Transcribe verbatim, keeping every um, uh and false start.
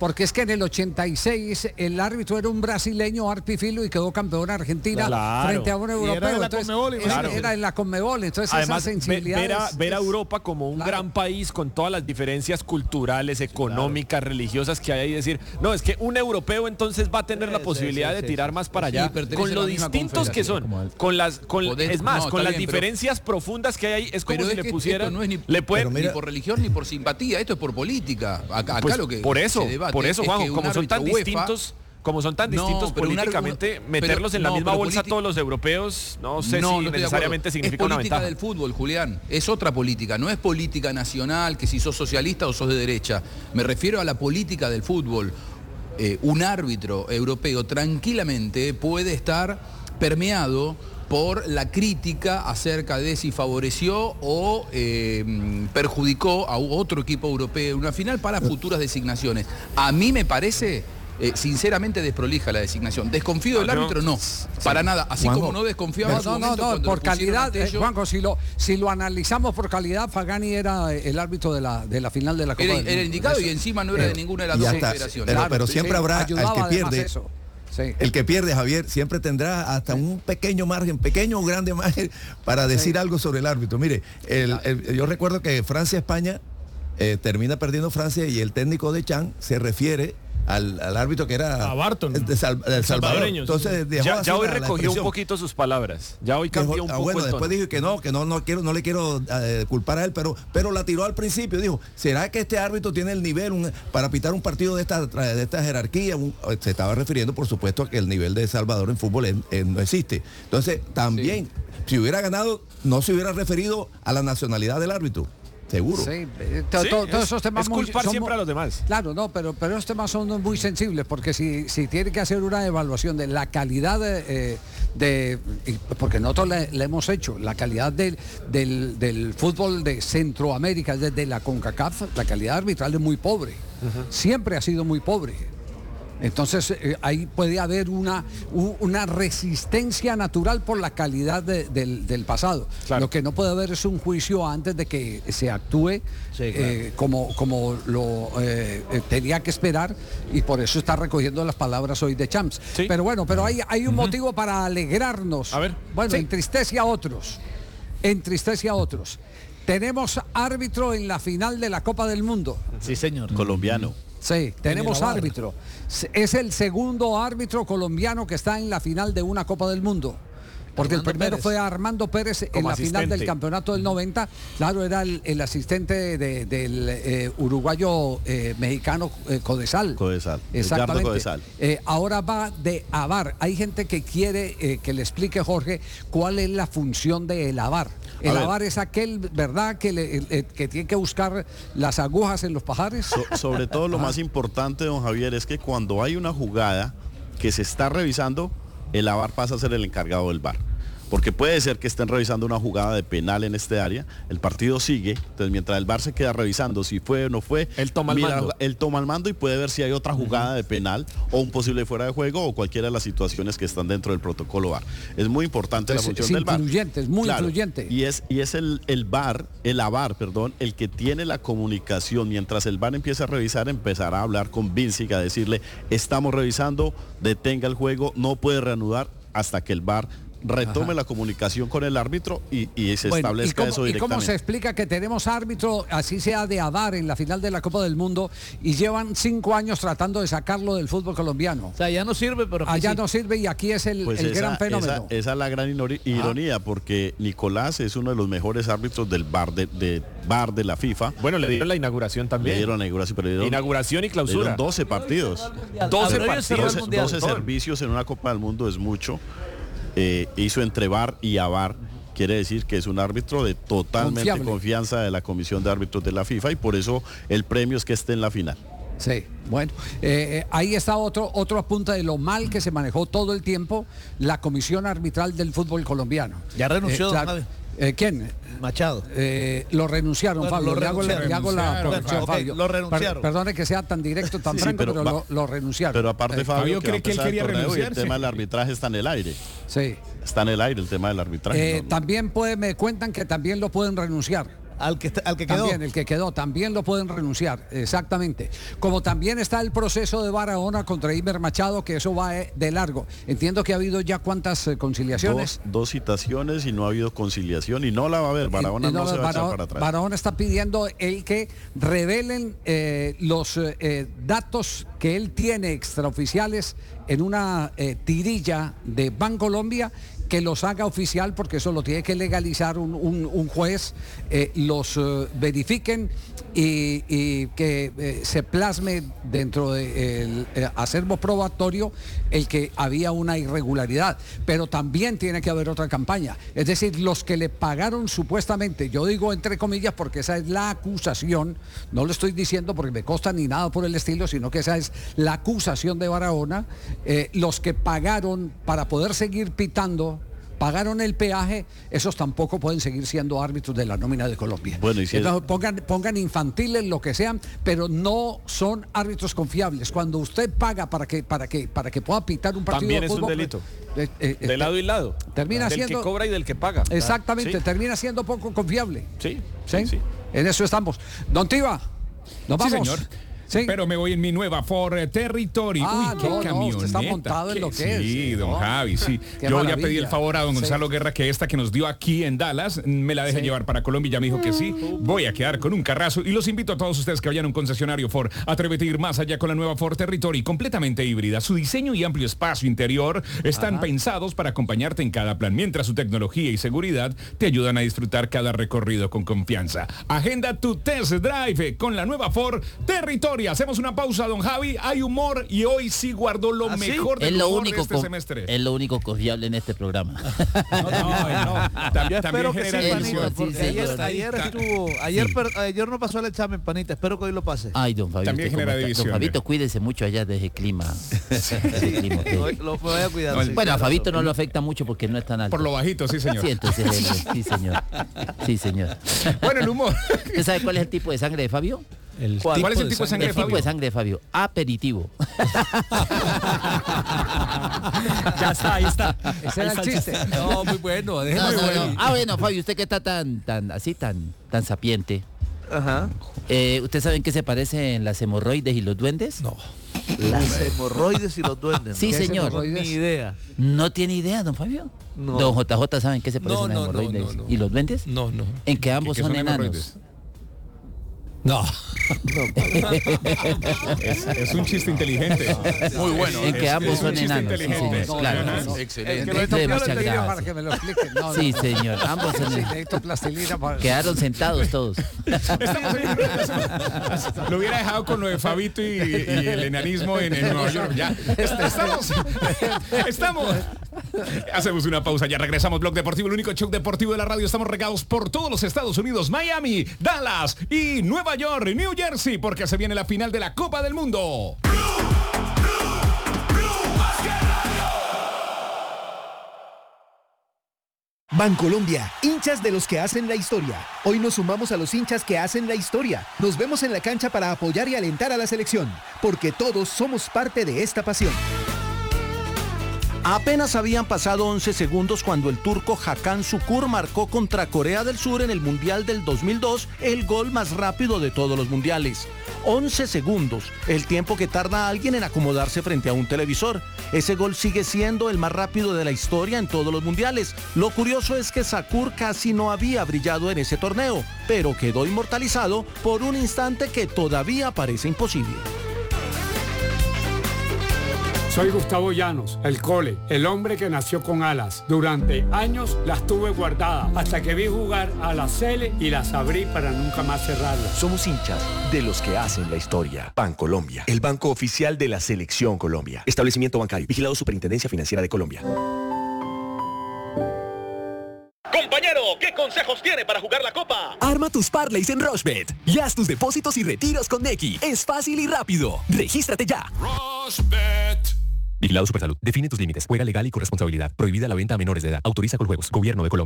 porque es que en el ochenta y seis el árbitro era un brasileño, Arpi Filo, y quedó campeón Argentina claro. frente a un europeo. Era de la entonces, Conmebol, era, claro. era en la Conmebol, entonces Además, esas ve- sensibilidades... ver, a, ver a es- Europa como un claro. gran país con todas las diferencias culturales, económicas, religiosas que hay y decir, no, es que un europeo entonces va a tener la Sí, posibilidad sí, de sí, tirar sí. más para Sí, allá, pertenece con a lo la misma distintos que son, confederación. con las, con, Podés- es más, no, con está las bien, pero- diferencias profundas que hay ahí, es como Pero si es le que pusieran, esto no es ni, le puede, ni por religión ni por simpatía, esto es por política. Acá, acá pues, lo que por eso, se debate por eso, es Juanjo, que un como son tan árbitro UEFA distintos, como son tan No, distintos pero un árbitro- políticamente, pero- meterlos en la no, misma pero bolsa política- todos los europeos, no sé No, si no estoy de necesariamente acuerdo. significa es una política ventaja. del fútbol, Julián. Es otra política, no es política nacional, que si sos socialista o sos de derecha. Me refiero a la política del fútbol. Eh, un árbitro europeo tranquilamente puede estar permeado por la crítica acerca de si favoreció o eh, perjudicó a otro equipo europeo en una final para futuras designaciones. A mí me parece... Eh, sinceramente desprolija la designación. Desconfío del Ah, no. árbitro, no, para nada. Así Juanjo, como no desconfiaba No, en su no, no, momento no, cuando por lo pusieron calidad, ante eh, ellos. Juanjo, si lo, si lo analizamos por calidad, Fagani era el árbitro de la, de la final de la Copa Era, del era Mundo. indicado Eso. y encima no era de Pero- ninguna de las y dos hasta- confederaciones. pero- pero sí, siempre sí, habrá al ayudaba que además pierde. eso. Sí. El que pierde, Javier, siempre tendrá hasta un pequeño margen, pequeño o grande margen para decir Sí. algo sobre el árbitro. Mire, el- el- yo recuerdo que Francia-España eh, termina perdiendo Francia y el técnico de Chan se refiere al, al árbitro que era A Barton. de Sal- del Salvador. Salvadoreño, sí, Entonces dejó Ya, así ya hoy la- la recogió un expresión. poquito sus palabras, ya hoy Dejó- cambió un ah, poco bueno, el después tono. dijo que no, que no, no quiero, no le quiero eh, culpar a él, pero, pero la tiró al principio. Dijo, ¿será que este árbitro tiene el nivel un- para pitar un partido de esta, de esta jerarquía? Un- se estaba refiriendo, por supuesto, a que el nivel de Salvador en fútbol es- eh, no existe. Entonces, también, si hubiera ganado, no se hubiera referido a la nacionalidad del árbitro. Seguro. Sí, eh, to- Sí, to- todos es- esos temas es muy- culpar son siempre muy- a los demás. Claro, no, pero, pero esos temas son muy sensibles, porque si, si tiene que hacer una evaluación de la calidad de, eh, de y- porque nosotros le, le hemos hecho, la calidad del, del, del fútbol de Centroamérica, desde la CONCACAF, la calidad arbitral es muy pobre, siempre ha sido muy pobre. Entonces eh, ahí puede haber una, u- una resistencia natural por la calidad de- del, del pasado. Claro. Lo que no puede haber es un juicio antes de que se actúe Sí, claro. eh, como, como lo eh, eh, tenía que esperar, y por eso está recogiendo las palabras hoy de Champs. Sí. Pero bueno, pero hay, hay un motivo para alegrarnos. A ver. Bueno, Sí. entristece a otros. Entristece a otros. Tenemos árbitro en la final de la Copa del Mundo. Sí, señor. Colombiano. Sí, tenemos el A V A R. árbitro. Es el segundo árbitro colombiano que está en la final de una Copa del Mundo. Porque Armando el primero Pérez. fue Armando Pérez en Como la final asistente. del campeonato del noventa. Claro, era el, el asistente de- del eh, uruguayo eh, mexicano eh, Codesal. Codesal, Ricardo Exactamente. Codesal. Eh, ahora va de A V A R. Hay gente que quiere eh, que le explique, Jorge, cuál es la función del A V A R. El A ver. A V A R es aquel, ¿verdad?, que, le- el- el- que tiene que buscar las agujas en los pajares. So- sobre todo lo más importante, don Javier, es que cuando hay una jugada que se está revisando, el A V A R pasa a ser el encargado del V A R. Porque puede ser que estén revisando una jugada de penal en este área, el partido sigue, entonces mientras el V A R se queda revisando si fue o no fue, Él toma el mira, mando. él toma el mando y puede ver si hay otra jugada de penal o un posible fuera de juego o cualquiera de las situaciones que están dentro del protocolo V A R. Es muy importante Entonces, la función es del V A R. influyente, es muy Claro, influyente. Y es, y es el, el V A R, el A V A R, perdón, el que tiene la comunicación. Mientras el V A R empieza a revisar, empezará a hablar con Vincic, a decirle, estamos revisando, detenga el juego, no puede reanudar hasta que el V A R retome Ajá. la comunicación con el árbitro y, y se Bueno, establezca ¿y cómo, eso ¿y directamente. cómo se explica que tenemos árbitro, así sea de A V A R, en la final de la Copa del Mundo, y llevan cinco años tratando de sacarlo del fútbol colombiano? O sea, ya no sirve, pero que Allá sí. no sirve y aquí es el, Pues el esa, gran fenómeno. Esa, esa es la gran inori- ironía, porque Nicolás es uno de los mejores árbitros del V A R de, de, V A R de la FIFA. Bueno, le dieron la inauguración Le también. dieron la inauguración, pero le dieron, Inauguración y le clausura. dieron doce partidos. doce Abrió y partidos. cerró el doce Mundial. doce servicios en una Copa del Mundo es mucho. Eh, hizo entre V A R y A V A R. Quiere decir que es un árbitro de totalmente Confiable. confianza de la Comisión de Árbitros de la FIFA y por eso el premio es que esté en la final. Sí, bueno, eh, eh, ahí está otro, otro apunte de lo mal que se manejó todo el tiempo la Comisión Arbitral del Fútbol Colombiano. Ya renunció, don Javi. eh, ¿Quién? Machado. Eh, lo renunciaron, Bueno, Fabio. lo Le hago la- renunciaron. le hago la Renunciaron. corrección, Bueno, ok, Fabio. lo renunciaron. Per- perdone que sea tan directo, tan Sí, franco, pero pero, va- lo, lo renunciaron. Pero aparte, Eh, Fabio, Fabio que va a cree que él empezar el quería torneo y el renunciarse. tema del arbitraje está en el aire. sí. Está en el aire el tema del arbitraje. Eh, ¿no? También puede, me cuentan que también lo pueden renunciar. Al que, al que quedó. También, el que quedó, también lo pueden renunciar, exactamente. Como también está el proceso de Barahona contra Imer Machado, que eso va de largo. Entiendo que ha habido ya cuántas eh, conciliaciones. Dos, dos citaciones y no ha habido conciliación y no la va a haber. Barahona no, no se va a echar para atrás. Barahona está pidiendo el que revelen eh, los eh, datos que él tiene extraoficiales en una eh, tirilla de Bancolombia, que los haga oficial, porque eso lo tiene que legalizar un, un, un juez, eh, los eh, verifiquen y, y que eh, se plasme dentro del de acervo probatorio el que había una irregularidad. Pero también tiene que haber otra campaña. Es decir, los que le pagaron supuestamente, yo digo entre comillas porque esa es la acusación, no lo estoy diciendo porque me consta ni nada por el estilo, sino que esa es la acusación de Barahona, eh, los que pagaron para poder seguir pitando, pagaron el peaje, esos tampoco pueden seguir siendo árbitros de la nómina de Colombia. Bueno, y si Entonces, es... pongan, pongan infantiles, lo que sean, pero no son árbitros confiables. Cuando usted paga para que, para que, para que pueda pitar un partido también de es fútbol, un delito. Eh, eh, de eh, lado y lado. Termina del siendo, que cobra y del que paga. Exactamente, ¿Sí? termina siendo poco confiable. Sí, ¿Sí? sí, sí. En eso estamos. Don Tiva, nos Sí, vamos. señor. Sí. Pero me voy en mi nueva Ford Territory. Ah, Uy, qué no, no, camioneta. usted está montado en lo que sí, es. Sí, don ¿no? Javi, sí. Qué Yo ya maravilla. pedí el favor a don Gonzalo Sí. Guerra que esta que nos dio aquí en Dallas me la deje Sí. llevar para Colombia. Ya me dijo que sí. Voy a quedar con un carrazo y los invito a todos ustedes que vayan a un concesionario Ford. Atrévete a ir más allá con la nueva Ford Territory, completamente híbrida. Su diseño y amplio espacio interior están Ajá. pensados para acompañarte en cada plan, mientras su tecnología y seguridad te ayudan a disfrutar cada recorrido con confianza. Agenda tu test drive con la nueva Ford Territory. Hacemos una pausa, don Javi. Hay humor y hoy sí guardó lo ¿Ah, sí? mejor del Es lo humor único de este co- semestre. es lo único confiable en este programa. No, no, no. Tam- Yo espero también que sí, genera Panita, división. Panita, porque sí, ayer, señor. ayer estuvo, ayer, per- ayer no pasó el examen, Panita, espero que hoy lo pase. Ay, don Fabito. También ¿usted cómo genera está? división, Don Fabito, ¿eh? cuídese mucho allá de ese clima. De ese clima que- Lo, lo- me voy a cuidar. No, sí. Bueno, a Fabito no lo afecta mucho porque no es tan alto. Por lo bajito, sí, señor. Sí, entonces él es- sí, señor. Sí, señor. Bueno, el humor. ¿Usted sabe cuál es el tipo de sangre de Fabio? El ¿Cuál, ¿Cuál es el tipo de sangre El de tipo Fabio? de sangre de Fabio. Aperitivo. Ya está, ahí está. Ese era el chiste. No, muy bueno. No, déjeme no, bueno. no. Ah, bueno, Fabio, usted que está tan, tan, así, tan, tan sapiente. Ajá. Eh, ¿Usted sabe en qué se parecen las hemorroides y los duendes? No. Las hemorroides y los duendes. Sí, ¿no? señor. Ni idea. ¿No tiene idea, don Fabio? No. Don J J, ¿saben qué se parecen No, las no, no, hemorroides no, no. y los duendes? No, no. En que ambos ¿Qué son, son enanos. hemorroides? No. Es, es un chiste inteligente. Muy bueno. En que Es- ambos es un son chiste enanos. Sí, inteligente. señor, No, claro. no, no, no. Excelente. El que Es lo de topió lo mucha tenía gracia. para que me lo explique. No, Sí, no. señor. Ambos Sí, son enanos. necesito plastilina para... Quedaron sentados todos. Estamos en- Lo hubiera dejado con lo de Fabito y, y el enanismo en, en Nueva York. Ya. Estamos. Estamos. Hacemos una pausa, ya regresamos. Blog Deportivo, el único show deportivo de la radio. Estamos regados por todos los Estados Unidos, Miami, Dallas y Nueva York, New Jersey, porque se viene la final de la Copa del Mundo. Bancolombia, hinchas de los que hacen la historia. Hoy nos sumamos a los hinchas que hacen la historia. Nos vemos en la cancha para apoyar y alentar a la selección, porque todos somos parte de esta pasión. Apenas habían pasado once segundos cuando el turco Hakan Şükür marcó contra Corea del Sur en el Mundial del dos mil dos el gol más rápido de todos los mundiales. once segundos, el tiempo que tarda alguien en acomodarse frente a un televisor. Ese gol sigue siendo el más rápido de la historia en todos los mundiales. Lo curioso es que Şükür casi no había brillado en ese torneo, pero quedó inmortalizado por un instante que todavía parece imposible. Soy Gustavo Llanos, el Cole, el hombre que nació con alas. Durante años las tuve guardadas hasta que vi jugar a la Cele y las abrí para nunca más cerrarlas. Somos hinchas de los que hacen la historia. Bancolombia, el banco oficial de la Selección Colombia. Establecimiento bancario, vigilado Superintendencia Financiera de Colombia. Compañero, ¿qué consejos tiene para jugar la copa? Arma tus parlays en Rushbet y haz tus depósitos y retiros con Nequi. Es fácil y rápido. Regístrate ya. Rushbet. Vigilado Supersalud. Define tus límites. Juega legal y con responsabilidad. Prohibida la venta a menores de edad. Autoriza con juegos. Gobierno de Colombia.